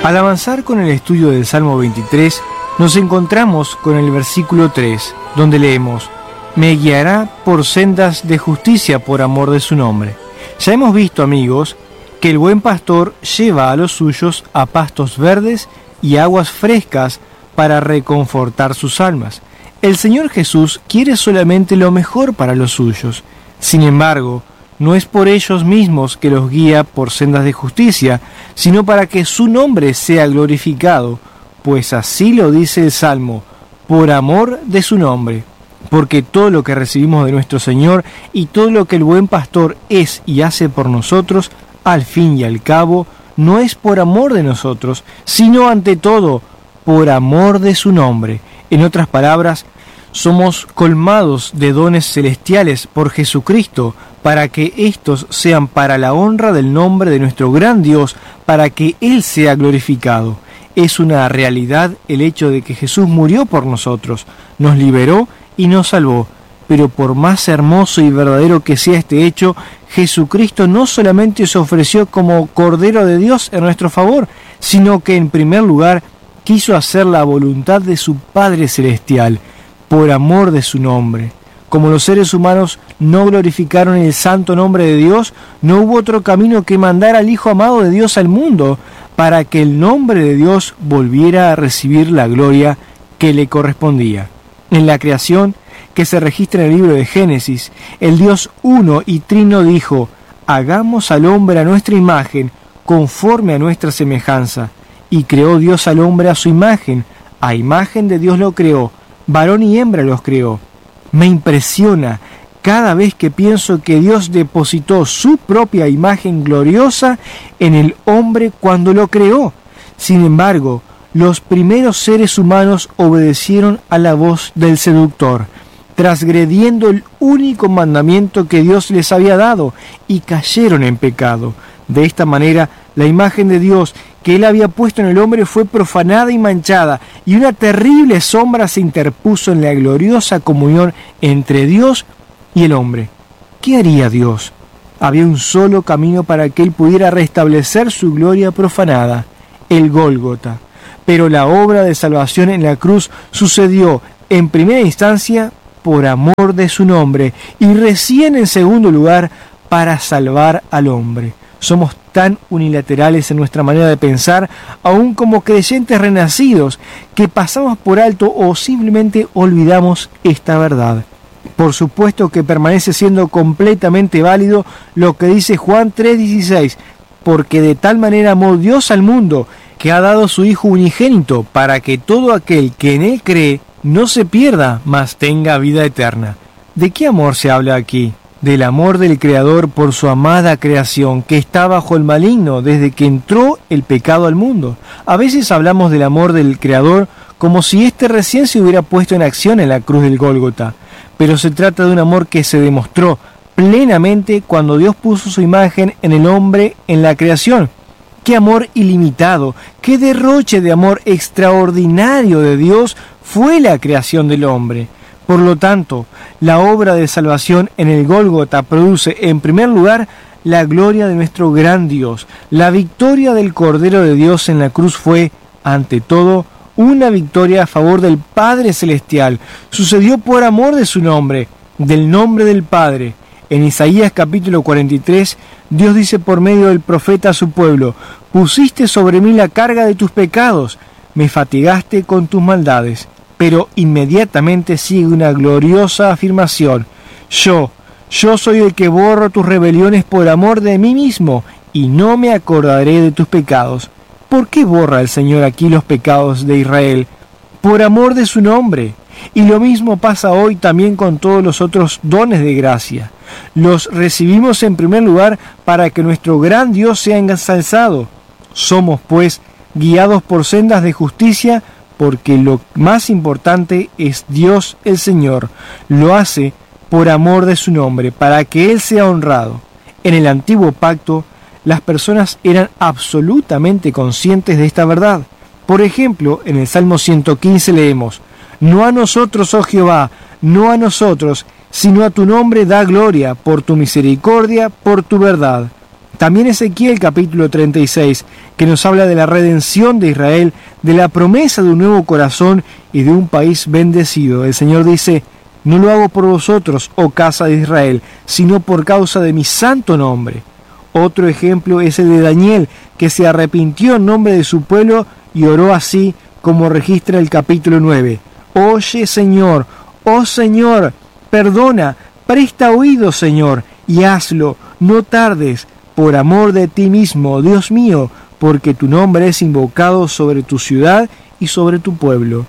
Al avanzar con el estudio del Salmo 23, nos encontramos con el versículo 3, donde leemos: «Me guiará por sendas de justicia por amor de su nombre». Ya hemos visto, amigos, que el buen pastor lleva a los suyos a pastos verdes y aguas frescas para reconfortar sus almas. El Señor Jesús quiere solamente lo mejor para los suyos. Sin embargo, no es por ellos mismos que los guía por sendas de justicia, sino para que su nombre sea glorificado, pues así lo dice el Salmo, por amor de su nombre. Porque todo lo que recibimos de nuestro Señor y todo lo que el buen pastor es y hace por nosotros, al fin y al cabo, no es por amor de nosotros, sino ante todo, por amor de su nombre. En otras palabras, somos colmados de dones celestiales por Jesucristo, para que éstos sean para la honra del nombre de nuestro gran Dios, para que Él sea glorificado. Es una realidad el hecho de que Jesús murió por nosotros, nos liberó y nos salvó. Pero por más hermoso y verdadero que sea este hecho, Jesucristo no solamente se ofreció como Cordero de Dios en nuestro favor, sino que en primer lugar quiso hacer la voluntad de su Padre Celestial, por amor de su nombre. Como los seres humanos no glorificaron el santo nombre de Dios, no hubo otro camino que mandar al Hijo amado de Dios al mundo, para que el nombre de Dios volviera a recibir la gloria que le correspondía. En la creación, que se registra en el libro de Génesis, el Dios uno y trino dijo: «Hagamos al hombre a nuestra imagen, conforme a nuestra semejanza». Y creó Dios al hombre a su imagen de Dios lo creó, varón y hembra los creó. Me impresiona cada vez que pienso que Dios depositó su propia imagen gloriosa en el hombre cuando lo creó. Sin embargo, los primeros seres humanos obedecieron a la voz del seductor, transgrediendo el único mandamiento que Dios les había dado, y cayeron en pecado. De esta manera, la imagen de Dios que Él había puesto en el hombre fue profanada y manchada, y una terrible sombra se interpuso en la gloriosa comunión entre Dios y el hombre. ¿Qué haría Dios? Había un solo camino para que Él pudiera restablecer su gloria profanada: el Gólgota. Pero la obra de salvación en la cruz sucedió en primera instancia por amor de su nombre, y recién en segundo lugar para salvar al hombre. Somos tan unilaterales en nuestra manera de pensar, aún como creyentes renacidos, que pasamos por alto o simplemente olvidamos esta verdad. Por supuesto que permanece siendo completamente válido lo que dice Juan 3:16, porque de tal manera amó Dios al mundo, que ha dado su Hijo unigénito, para que todo aquel que en Él cree no se pierda, mas tenga vida eterna. ¿De qué amor se habla aquí? Del amor del Creador por su amada creación, que está bajo el maligno desde que entró el pecado al mundo. A veces hablamos del amor del Creador como si éste recién se hubiera puesto en acción en la cruz del Gólgota, pero se trata de un amor que se demostró plenamente cuando Dios puso su imagen en el hombre en la creación. ¡Qué amor ilimitado! ¡Qué derroche de amor extraordinario de Dios fue la creación del hombre! Por lo tanto, la obra de salvación en el Gólgota produce, en primer lugar, la gloria de nuestro gran Dios. La victoria del Cordero de Dios en la cruz fue, ante todo, una victoria a favor del Padre Celestial. Sucedió por amor de su nombre, del nombre del Padre. En Isaías capítulo 43, Dios dice por medio del profeta a su pueblo: «Pusiste sobre mí la carga de tus pecados, me fatigaste con tus maldades». Pero inmediatamente sigue una gloriosa afirmación: Yo soy el que borro tus rebeliones por amor de mí mismo, y no me acordaré de tus pecados. ¿Por qué borra el Señor aquí los pecados de Israel? Por amor de su nombre. Y lo mismo pasa hoy también con todos los otros dones de gracia. Los recibimos en primer lugar para que nuestro gran Dios sea ensalzado. Somos, pues, guiados por sendas de justicia, porque lo más importante es Dios el Señor. Lo hace por amor de su nombre, para que Él sea honrado. En el antiguo pacto, las personas eran absolutamente conscientes de esta verdad. Por ejemplo, en el Salmo 115 leemos: «No a nosotros, oh Jehová, no a nosotros, sino a tu nombre da gloria, por tu misericordia, por tu verdad». También Ezequiel capítulo 36, que nos habla de la redención de Israel, de la promesa de un nuevo corazón y de un país bendecido. El Señor dice: no lo hago por vosotros, oh casa de Israel, sino por causa de mi santo nombre. Otro ejemplo es el de Daniel, que se arrepintió en nombre de su pueblo y oró así como registra el capítulo 9. Oye, Señor, oh Señor, perdona, presta oído, Señor, y hazlo, no tardes, por amor de ti mismo, Dios mío, porque tu nombre es invocado sobre tu ciudad y sobre tu pueblo.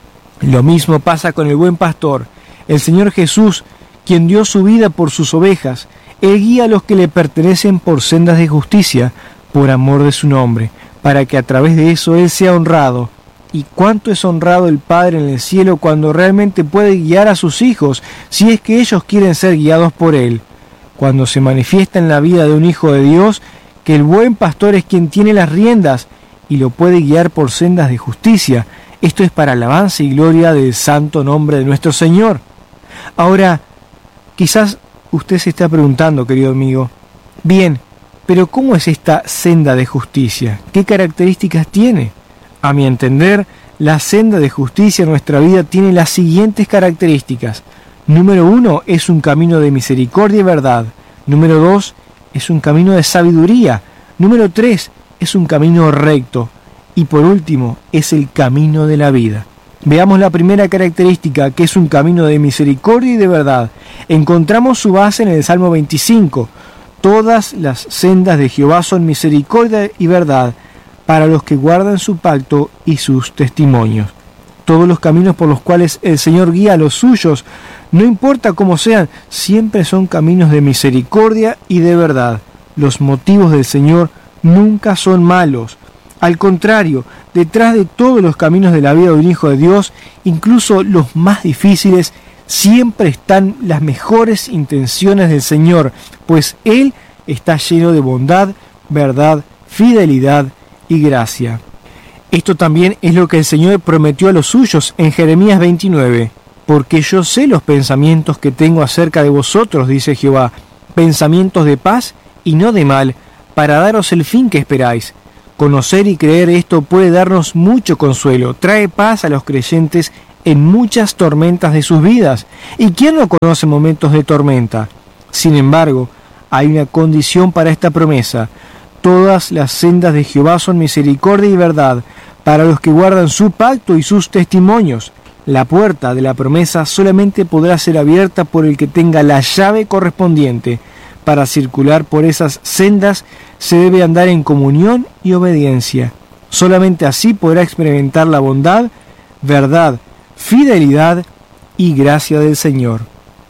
Lo mismo pasa con el buen pastor, el Señor Jesús, quien dio su vida por sus ovejas. Él guía a los que le pertenecen por sendas de justicia, por amor de su nombre, para que a través de eso Él sea honrado. ¿Y cuánto es honrado el Padre en el cielo cuando realmente puede guiar a sus hijos, si es que ellos quieren ser guiados por Él? Cuando se manifiesta en la vida de un hijo de Dios que el buen pastor es quien tiene las riendas y lo puede guiar por sendas de justicia. Esto es para alabanza y gloria del santo nombre de nuestro Señor. Ahora, quizás usted se está preguntando, querido amigo, bien, pero ¿cómo es esta senda de justicia? ¿Qué características tiene? A mi entender, la senda de justicia en nuestra vida tiene las siguientes características. Número 1, es un camino de misericordia y verdad. Número 2, es un camino de sabiduría. Número 3, es un camino recto. Y por último, es el camino de la vida. Veamos la primera característica, que es un camino de misericordia y de verdad. Encontramos su base en el Salmo 25. Todas las sendas de Jehová son misericordia y verdad para los que guardan su pacto y sus testimonios. Todos los caminos por los cuales el Señor guía a los suyos, no importa cómo sean, siempre son caminos de misericordia y de verdad. Los motivos del Señor nunca son malos. Al contrario, detrás de todos los caminos de la vida de un hijo de Dios, incluso los más difíciles, siempre están las mejores intenciones del Señor, pues Él está lleno de bondad, verdad, fidelidad y gracia. Esto también es lo que el Señor prometió a los suyos en Jeremías 29. Porque yo sé los pensamientos que tengo acerca de vosotros, dice Jehová, pensamientos de paz y no de mal, para daros el fin que esperáis. Conocer y creer esto puede darnos mucho consuelo, trae paz a los creyentes en muchas tormentas de sus vidas. ¿Y quién no conoce momentos de tormenta? Sin embargo, hay una condición para esta promesa. Todas las sendas de Jehová son misericordia y verdad, para los que guardan su pacto y sus testimonios. La puerta de la promesa solamente podrá ser abierta por el que tenga la llave correspondiente. Para circular por esas sendas se debe andar en comunión y obediencia. Solamente así podrá experimentar la bondad, verdad, fidelidad y gracia del Señor.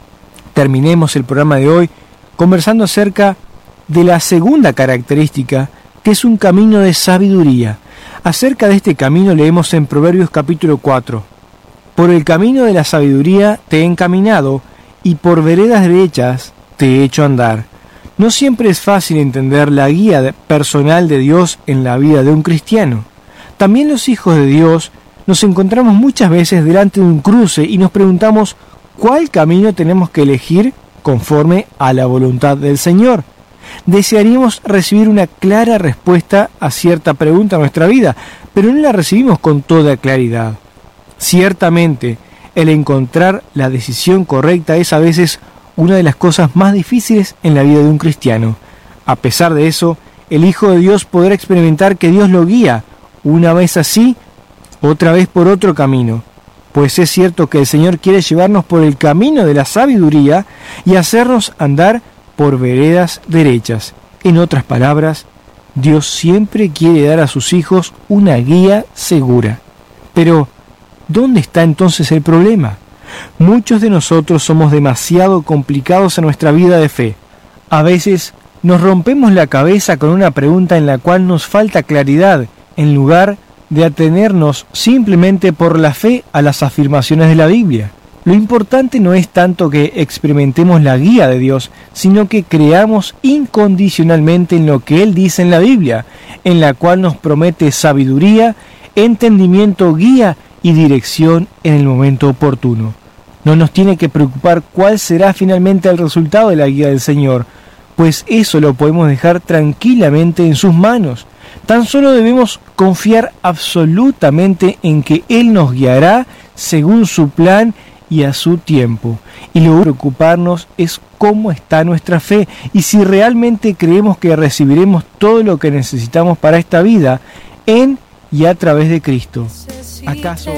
Terminemos el programa de hoy conversando acerca de la segunda característica, que es un camino de sabiduría. Acerca de este camino leemos en Proverbios capítulo 4. Por el camino de la sabiduría te he encaminado, y por veredas derechas te he hecho andar. No siempre es fácil entender la guía personal de Dios en la vida de un cristiano. También los hijos de Dios nos encontramos muchas veces delante de un cruce y nos preguntamos cuál camino tenemos que elegir conforme a la voluntad del Señor. Desearíamos recibir una clara respuesta a cierta pregunta en nuestra vida, pero no la recibimos con toda claridad. Ciertamente, el encontrar la decisión correcta es a veces una de las cosas más difíciles en la vida de un cristiano. A pesar de eso, el Hijo de Dios podrá experimentar que Dios lo guía, una vez así, otra vez por otro camino. Pues es cierto que el Señor quiere llevarnos por el camino de la sabiduría y hacernos andar por veredas derechas. En otras palabras, Dios siempre quiere dar a sus hijos una guía segura. Pero, ¿dónde está entonces el problema? Muchos de nosotros somos demasiado complicados en nuestra vida de fe. A veces nos rompemos la cabeza con una pregunta en la cual nos falta claridad, en lugar de atenernos simplemente por la fe a las afirmaciones de la Biblia. Lo importante no es tanto que experimentemos la guía de Dios, sino que creamos incondicionalmente en lo que Él dice en la Biblia, en la cual nos promete sabiduría, entendimiento, guía y dirección en el momento oportuno. No nos tiene que preocupar cuál será finalmente el resultado de la guía del Señor, pues eso lo podemos dejar tranquilamente en sus manos. Tan solo debemos confiar absolutamente en que Él nos guiará según su plan y a su tiempo. Y lo que preocuparnos es cómo está nuestra fe y si realmente creemos que recibiremos todo lo que necesitamos para esta vida en y a través de Cristo. ¿Acaso?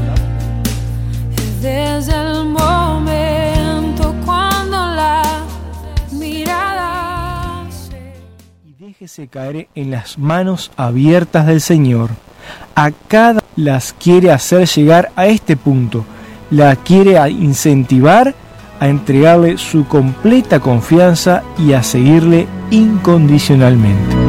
Desde el momento cuando la mirada y déjese caer en las manos abiertas del Señor. A cada las quiere hacer llegar a este punto, la quiere incentivar a entregarle su completa confianza y a seguirle incondicionalmente.